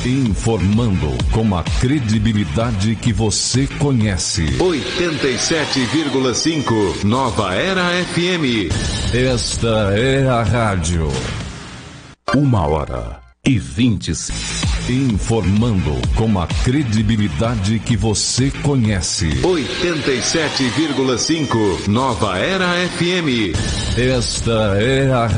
Informando com a credibilidade que você conhece. 87,5 Nova Era FM. Esta é a rádio. 1h20. Informando com a credibilidade que você conhece. 87,5 Nova Era FM. Esta é a